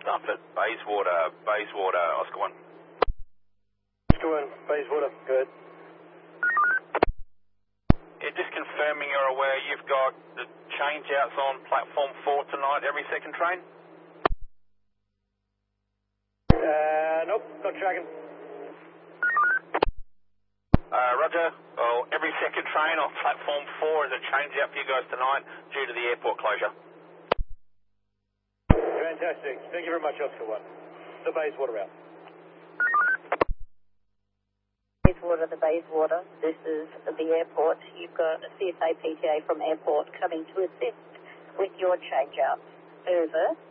up at Bayswater, Oscar 1. Oscar 1, Bayswater, go ahead. Yeah, just confirming you're aware you've got the change-outs on platform 4 tonight, every second train? Nope, not tracking. Roger. Well, every second train on platform 4 is a change-out for you guys tonight due to the airport closure. Fantastic. Thank you very much, Oscar 1. The Bayswater route. Bayswater, the Bayswater. This is the airport. You've got a CSA PTA from airport coming to assist with your change-out. Over.